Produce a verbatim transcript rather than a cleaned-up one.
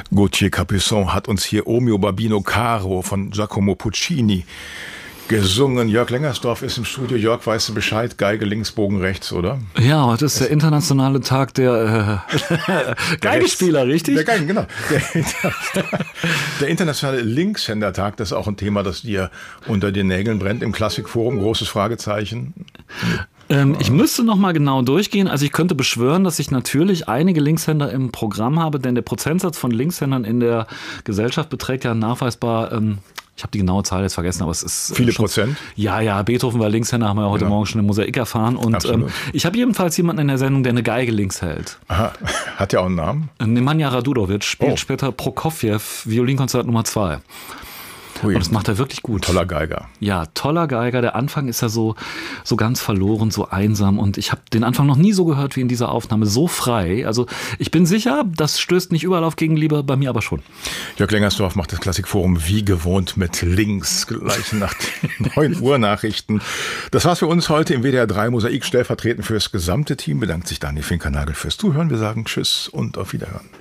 Gauthier Capuçon hat uns hier Omio Babino Caro von Giacomo Puccini gesungen. Jörg Lengersdorf ist im Studio. Jörg, weißt du Bescheid? Geige links, Bogen rechts, oder? Ja, heute ist der internationale Tag der äh, Geigespieler, richtig? Der Geigen, genau. Der, der internationale Linkshändertag, das ist auch ein Thema, das dir unter den Nägeln brennt im Klassikforum. Großes Fragezeichen. Ähm, ich müsste noch mal genau durchgehen. Also ich könnte beschwören, dass ich natürlich einige Linkshänder im Programm habe, denn der Prozentsatz von Linkshändern in der Gesellschaft beträgt ja nachweisbar, ähm, ich habe die genaue Zahl jetzt vergessen, aber es ist... Viele schon, Prozent? Ja, ja, Beethoven war Linkshänder, haben wir ja heute Genau. Morgen schon im Mosaik erfahren. Und ähm, ich habe jedenfalls jemanden in der Sendung, der eine Geige links hält. Aha, hat ja auch einen Namen? Nemanja Radulovic spielt Oh. später Prokofjew, Violinkonzert Nummer zwei. Hui. Und das macht er wirklich gut. Toller Geiger. Ja, toller Geiger. Der Anfang ist ja so, so ganz verloren, so einsam. Und ich habe den Anfang noch nie so gehört wie in dieser Aufnahme. So frei. Also ich bin sicher, das stößt nicht überall auf Gegenliebe, bei mir aber schon. Jörg Lengersdorf macht das Klassikforum wie gewohnt mit links, gleich nach den neun Uhr Nachrichten. Das war's für uns heute im W D R drei Mosaik. Stellvertretend fürs gesamte Team bedankt sich Daniel Finkernagel fürs Zuhören. Wir sagen Tschüss und auf Wiederhören.